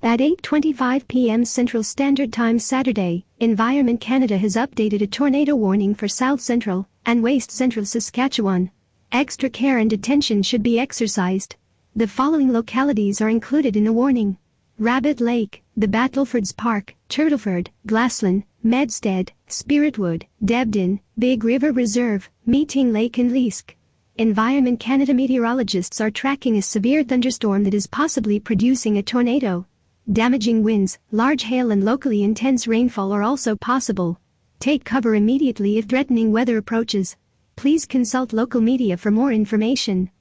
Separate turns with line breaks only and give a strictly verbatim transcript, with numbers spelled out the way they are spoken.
At eight twenty-five p m Central Standard Time Saturday, Environment Canada has updated a tornado warning for South Central and West Central Saskatchewan. Extra care and attention should be exercised. The following localities are included in the warning: Rabbit Lake, the Battlefords Park, Turtleford, Glassland, Medstead, Spiritwood, Debden, Big River Reserve, Meeting Lake and Leask. Environment Canada meteorologists are tracking a severe thunderstorm that is possibly producing a tornado. Damaging winds, large hail and locally intense rainfall are also possible. Take cover immediately if threatening weather approaches. Please consult local media for more information.